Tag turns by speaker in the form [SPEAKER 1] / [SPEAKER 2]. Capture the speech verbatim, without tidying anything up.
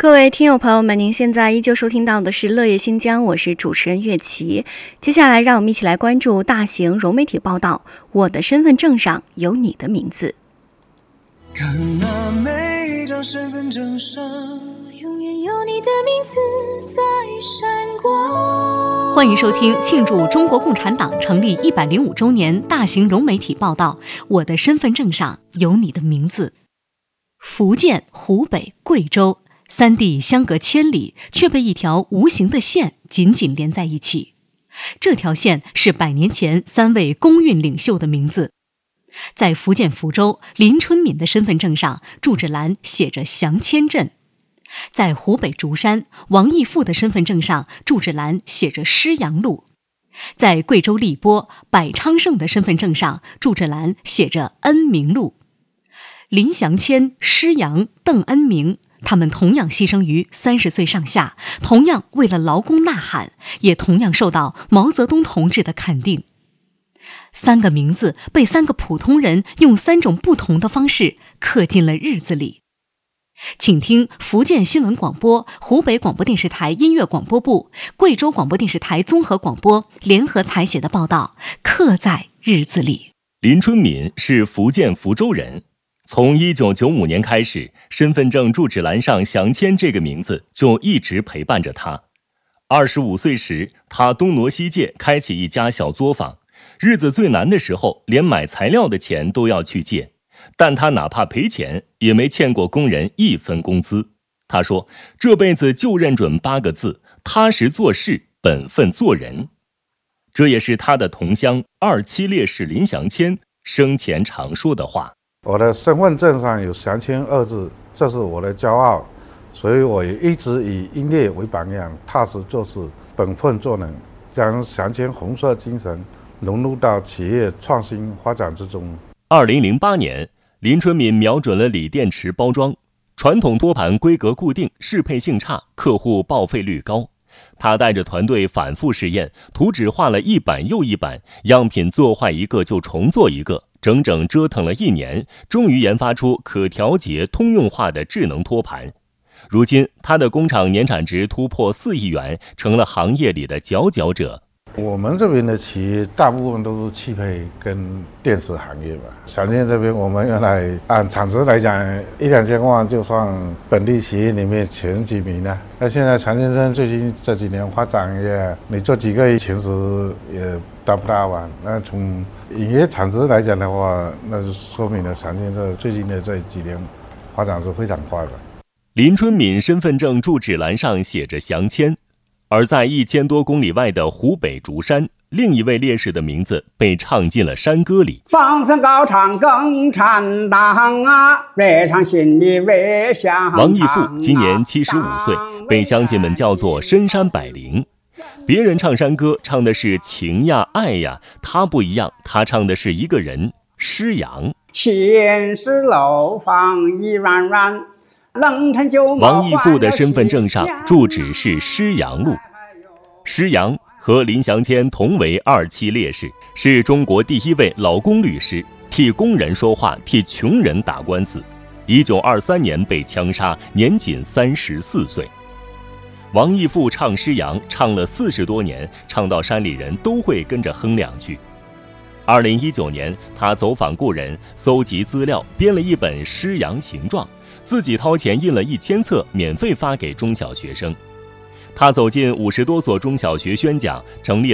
[SPEAKER 1] 各位听友朋友们，您现在依旧收听到的是乐业新疆，我是主持人岳琪。接下来让我们一起来关注大型融媒体报道，我的身份证上有你的名字。
[SPEAKER 2] 看那每一张身份证上
[SPEAKER 3] 永远有你的名字在闪光。
[SPEAKER 4] 欢迎收听庆祝中国共产党成立一百零五周年大型融媒体报道，我的身份证上有你的名字。福建、湖北、贵州三地相隔千里，却被一条无形的线紧紧连在一起。这条线是百年前三位工运领袖的名字。在福建福州，林春敏的身份证上住址栏写着祥谦镇；在湖北竹山，王义富的身份证上住址栏写着施阳路；在贵州荔波，柏昌盛的身份证上住址栏写着恩明路。林祥谦、施阳、邓恩明，他们同样牺牲于三十岁上下，同样为了劳工呐喊，也同样受到毛泽东同志的肯定。三个名字被三个普通人用三种不同的方式刻进了日子里。请听福建新闻广播、湖北广播电视台音乐广播部、贵州广播电视台综合广播联合采写的报道，刻在日子里。
[SPEAKER 5] 林春敏是福建福州人。从一九九五年开始，身份证住址栏上祥谦这个名字就一直陪伴着他。二十五岁时，他东挪西借，开起一家小作坊。日子最难的时候，连买材料的钱都要去借，但他哪怕赔钱，也没欠过工人一分工资。他说，这辈子就认准八个字：踏实做事，本分做人。这也是他的同乡二七烈士林祥谦生前常说的话。
[SPEAKER 6] 我的身份证上有祥谦二字，这是我的骄傲，所以我也一直以英烈为榜样，踏实做事，本分做人，将祥谦红色精神融入到企业创新发展之中。
[SPEAKER 5] 二零零八年，林春敏瞄准了锂电池包装，传统托盘规格固定，适配性差，客户报废率高。他带着团队反复试验，图纸画了一版又一版，样品做坏一个就重做一个，整整折腾了一年，终于研发出可调节通用化的智能托盘。如今他的工厂年产值突破四亿元，成了行业里的佼佼者。
[SPEAKER 6] 我们这边的企业大部分都是汽配跟电子行业吧。祥谦这边我们原来按产值来讲，一两千万就算本地企业里面前几名了。那现在祥谦镇最近这几年发展也，你做几个前十也达不到啊。那从营业产值来讲的话，那就说明了祥谦镇最近的这几年发展是非常快的。
[SPEAKER 5] 林春敏身份证住址栏上写着祥谦。而在一千多公里外的湖北竹山，另一位烈士的名字被唱进了山歌里。
[SPEAKER 7] 放声高唱共产党啊，热唱心里热响。
[SPEAKER 5] 王义富今年七十五岁，被乡亲们叫做深山百灵。别人唱山歌唱的是情呀爱呀，他不一样，他唱的是一个人，施阳。
[SPEAKER 7] 现实楼房一软软，
[SPEAKER 5] 王义富的身份证上住址是施阳路。施阳和林祥谦同为二七烈士，是中国第一位老工律师，替工人说话，替穷人打官司。一九二三年被枪杀，年仅三十四岁。王义富唱施阳唱了四十多年，唱到山里人都会跟着哼两句。二零一九年，他走访故人，搜集资料，编了一本《施阳形状》，自己掏钱印了一千册，免费发给中小学生。他走进五十多所中小学宣讲，成立